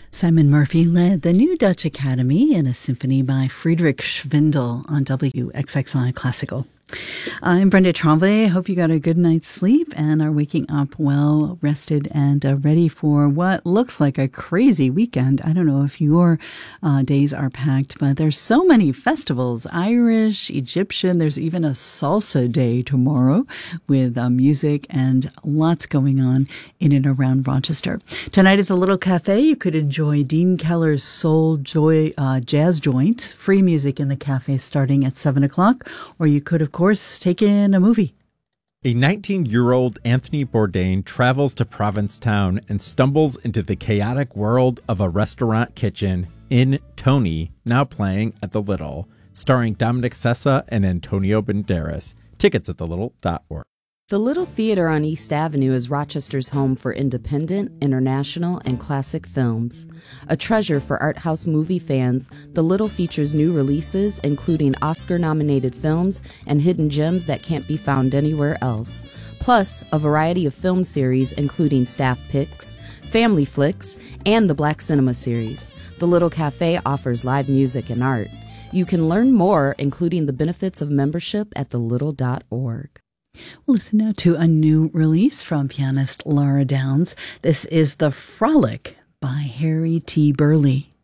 Simon Murphy led the New Dutch Academy in a symphony by Friedrich Schwindel on WXXI Classical. I'm Brenda Tremblay. I hope you got a good night's sleep and are waking up well rested and ready for what looks like a crazy weekend. I don't know if your days are packed, but there's so many festivals, Irish, Egyptian. There's even a salsa day tomorrow with music and lots going on in and around Rochester. Tonight at the Little Cafe, you could enjoy Dean Keller's Soul Joy Jazz Joint, free music in the cafe starting at 7 o'clock, or you could, of course, take in a movie. A 19-year-old Anthony Bourdain travels to Provincetown and stumbles into the chaotic world of a restaurant kitchen in Tony, now playing at the Little, starring Dominic Sessa and Antonio Banderas. Tickets at thelittle.org. The Little Theater on East Avenue is Rochester's home for independent, international, and classic films. A treasure for art house movie fans, The Little features new releases, including Oscar-nominated films and hidden gems that can't be found anywhere else. Plus, a variety of film series, including staff picks, family flicks, and the Black Cinema series. The Little Cafe offers live music and art. You can learn more, including the benefits of membership, at thelittle.org. We'll listen now to a new release from pianist Laura Downs. This is The Frolic by Harry T. Burleigh.